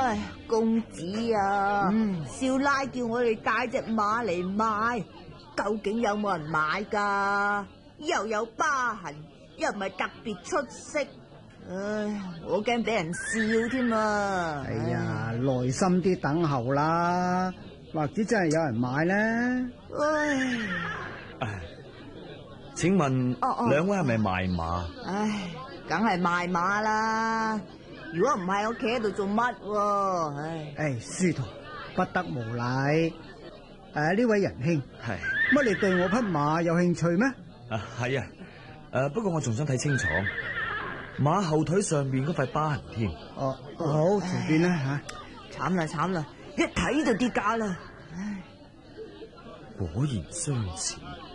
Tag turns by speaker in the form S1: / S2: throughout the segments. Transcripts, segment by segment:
S1: 唉，公子啊，少奶叫我哋帶隻馬嚟賣，究竟有冇人買噶？又有疤痕，又唔係特別出色，唉，我驚俾人笑添啊！
S2: 哎呀，耐心啲等候啦，或者真係有人買呢？
S1: 唉，
S3: 請問兩位係咪賣馬？
S1: 唉，梗係賣馬啦！如果唔係，我企喺度做乜？
S2: 唉，書童不得無禮。呢位仁兄，
S3: 係
S2: 乜你對我匹馬有興趣咩？
S3: 係啊，不過我仲想睇清楚馬後腿上面嗰塊疤痕添。
S2: 好，隨便啦
S1: 吓。慘啦，一睇就跌價啦。唉，
S3: 果然相似，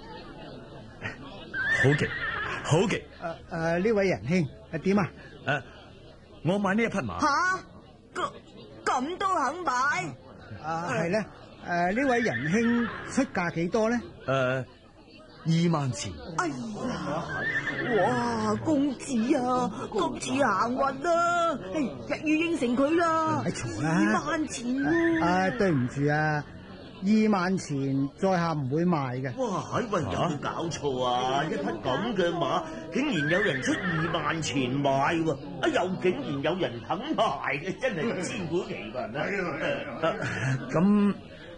S3: 好極。
S2: 呢位仁兄係點啊？
S3: 我買呢一匹馬。
S1: 吓，咁都肯買？
S2: 係咧。呢位仁兄出價幾多咧
S3: ？2萬錢。
S1: 哎呀，哇，公子啊，今次行運啦，一於應承佢啦。
S2: 咪嘈啦
S1: ！2萬錢喎。
S2: 對唔住啊，2萬錢在下唔會賣嘅。
S4: 哇！喂，有冇搞錯啊？一匹咁嘅馬，竟然有人出2萬錢買喎！又竟然有人肯賣嘅，真係千古奇聞啊！
S3: 咁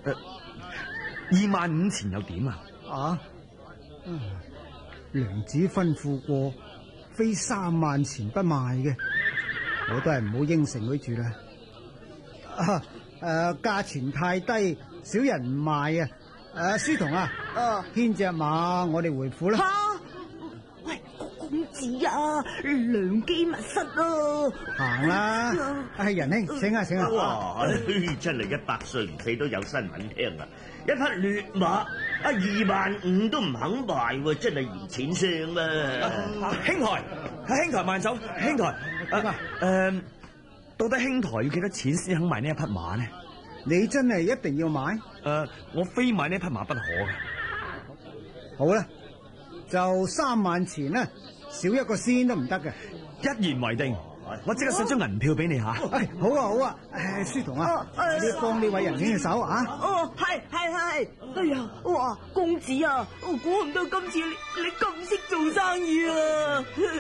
S3: 25000錢又點啊？
S2: 娘子吩咐過，非3萬錢不賣嘅，我都係唔好應承佢住啦。價錢太低，少人唔賣啊！書童啊，牽隻馬，我哋回府啦。
S1: 喂，公子啊，良機密室啊！
S4: 行啦，
S2: 仁兄，請啊，請啊！
S4: 哇，真係100歲唔死都有新聞聽啊！一匹劣馬，25000都唔肯賣喎，真係嫌錢傷啊！
S3: 兄台慢走，兄台，到底兄台要幾多錢先肯賣呢一匹馬呢？
S2: 你真係一定要買？
S3: 我非買呢匹馬不可嘅。
S2: 好啦，就3萬錢啦，少一個仙都唔得嘅。
S3: 一言為定，我即刻送張銀票俾你吓。
S2: 好啊，書童啊，你幫呢位仁兄嘅手啊。
S1: 係。哎呀，哇，公子啊，我估唔到今次你咁識做生意啊！